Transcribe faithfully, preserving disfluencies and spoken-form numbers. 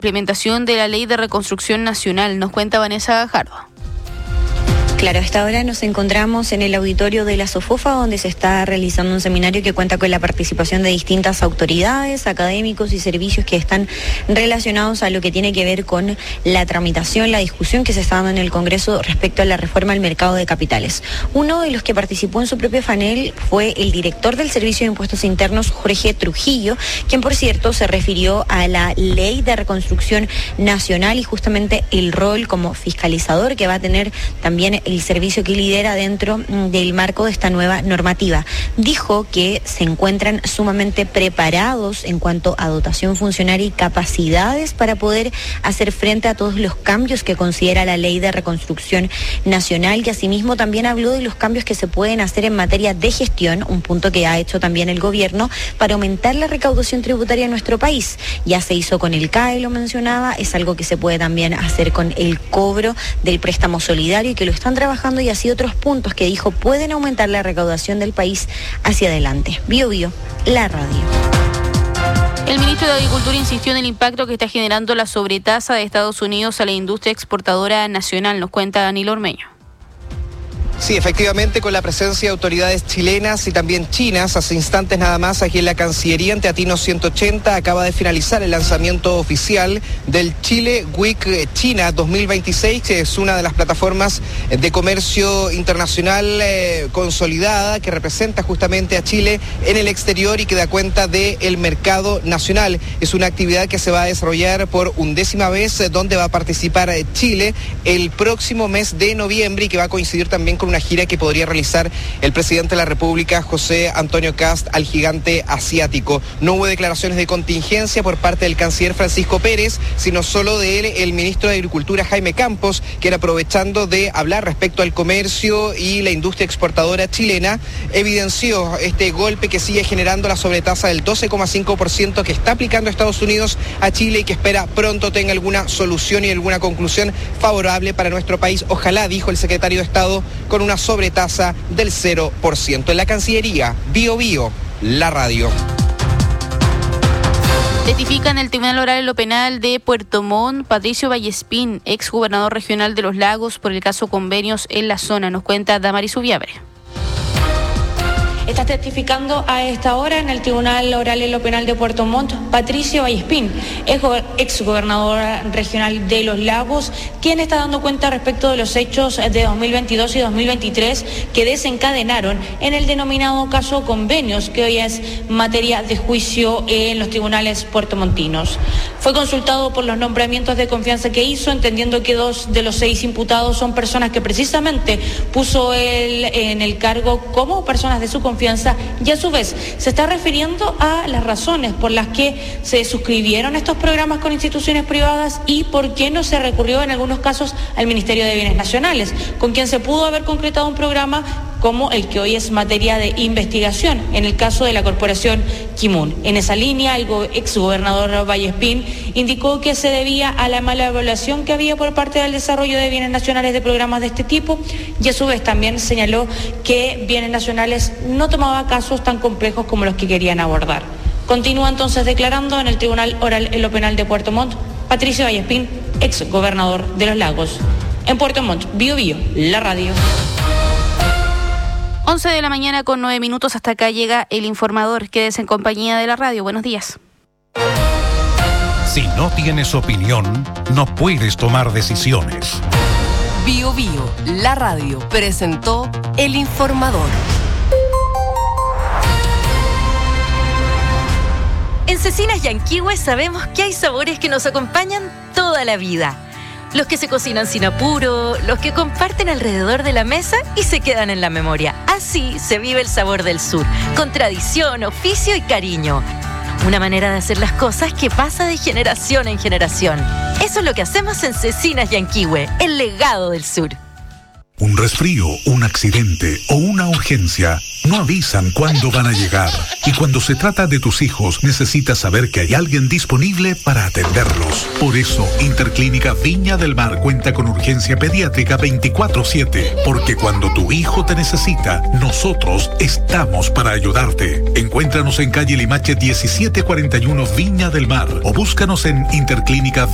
implementación de la Ley de Reconstrucción Nacional. Nos cuenta Vanessa Gajardo. Claro, hasta ahora nos encontramos en el auditorio de la SOFOFA, donde se está realizando un seminario que cuenta con la participación de distintas autoridades, académicos y servicios que están relacionados a lo que tiene que ver con la tramitación, la discusión que se está dando en el Congreso respecto a la reforma al mercado de capitales. Uno de los que participó en su propio panel fue el director del Servicio de Impuestos Internos, Jorge Trujillo, quien por cierto se refirió a la Ley de Reconstrucción Nacional y justamente el rol como fiscalizador que va a tener también el servicio que lidera dentro del marco de esta nueva normativa. Dijo que se encuentran sumamente preparados en cuanto a dotación funcionaria y capacidades para poder hacer frente a todos los cambios que considera la Ley de Reconstrucción Nacional, y asimismo también habló de los cambios que se pueden hacer en materia de gestión, un punto que ha hecho también el gobierno para aumentar la recaudación tributaria en nuestro país. Ya se hizo con el C A E, lo mencionaba, es algo que se puede también hacer con el cobro del préstamo solidario y que lo están trabajando, y así otros puntos que dijo pueden aumentar la recaudación del país hacia adelante. Bio Bio, la radio. El ministro de Agricultura insistió en el impacto que está generando la sobretasa de Estados Unidos a la industria exportadora nacional. Nos cuenta Danilo Ormeño. Sí, efectivamente, con la presencia de autoridades chilenas y también chinas, hace instantes nada más aquí en la Cancillería, en Teatinos ciento ochenta, acaba de finalizar el lanzamiento oficial del Chile Week China dos mil veintiséis, que es una de las plataformas de comercio internacional eh, consolidada, que representa justamente a Chile en el exterior y que da cuenta del mercado nacional. Es una actividad que se va a desarrollar por undécima vez, eh, donde va a participar eh, Chile el próximo mes de noviembre, y que va a coincidir también con una gira que podría realizar el presidente de la República, José Antonio Kast, al gigante asiático. No hubo declaraciones de contingencia por parte del canciller Francisco Pérez, sino solo de él, el ministro de Agricultura, Jaime Campos, que era aprovechando de hablar respecto al comercio y la industria exportadora chilena, evidenció este golpe que sigue generando la sobretasa del doce coma cinco por ciento que está aplicando Estados Unidos a Chile y que espera pronto tenga alguna solución y alguna conclusión favorable para nuestro país. Ojalá, dijo el secretario de Estado, con una sobretasa del cero por ciento. En la Cancillería, Bio Bio, la radio. Testifica en el Tribunal Oral en lo Penal de Puerto Montt Patricio Vallespín, ex gobernador regional de Los Lagos, por el caso Convenios en la zona. Nos cuenta Damaris Ubiabre. Está testificando a esta hora en el Tribunal Oral en lo Penal de Puerto Montt Patricio Vallespín, ex gobernador regional de Los Lagos, quien está dando cuenta respecto de los hechos de dos mil veintidós y dos mil veintitrés que desencadenaron en el denominado caso Convenios, que hoy es materia de juicio en los tribunales puertomontinos. Fue consultado por los nombramientos de confianza que hizo, entendiendo que dos de los seis imputados son personas que precisamente puso él en el cargo como personas de su confianza, y a su vez se está refiriendo a las razones por las que se suscribieron estos programas con instituciones privadas y por qué no se recurrió en algunos casos al Ministerio de Bienes Nacionales, con quien se pudo haber concretado un programa como el que hoy es materia de investigación, en el caso de la corporación Kimun. En esa línea, el exgobernador Vallespín indicó que se debía a la mala evaluación que había por parte del desarrollo de bienes nacionales de programas de este tipo, y a su vez también señaló que Bienes Nacionales no tomaba casos tan complejos como los que querían abordar. Continúa entonces declarando en el Tribunal Oral en lo Penal de Puerto Montt Patricio Vallespín, exgobernador de Los Lagos. En Puerto Montt, Bio Bio, la radio. once de la mañana con nueve minutos, hasta acá llega El Informador. Quédese en compañía de la radio. Buenos días. Si no tienes opinión, no puedes tomar decisiones. Bio Bio, la radio, presentó El Informador. En Cecinas Yanquihue sabemos que hay sabores que nos acompañan toda la vida. Los que se cocinan sin apuro, los que comparten alrededor de la mesa y se quedan en la memoria. Así se vive el sabor del sur, con tradición, oficio y cariño. Una manera de hacer las cosas que pasa de generación en generación. Eso es lo que hacemos en Cecinas Yanquihue, el legado del sur. Un resfrío, un accidente o una urgencia no avisan cuándo van a llegar. Y cuando se trata de tus hijos, necesitas saber que hay alguien disponible para atenderlos. Por eso, Interclínica Viña del Mar cuenta con urgencia pediátrica veinticuatro siete. Porque cuando tu hijo te necesita, nosotros estamos para ayudarte. Encuéntranos en calle Limache diecisiete cuarenta y uno Viña del Mar o búscanos en Interclínica